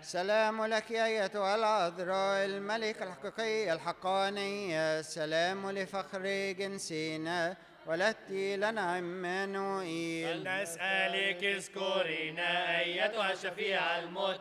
سلام لك أيتها العذراء الملكة الحقيقية الحقانية، سلام لفخر جنسنا ولدت لنا عمانوئيل. فلنسألك اذكرينا أيتها الشفيعة الموت